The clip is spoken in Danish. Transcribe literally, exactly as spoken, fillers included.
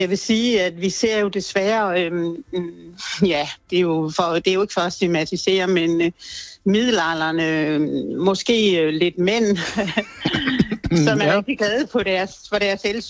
Jeg vil sige, at vi ser jo desværre, øhm, ja, det er jo, for, det er jo ikke for at stigmatisere, men øh, middelalderne, øh, måske øh, lidt mænd, som er Ja. rigtig glade på deres, for deres elcykel.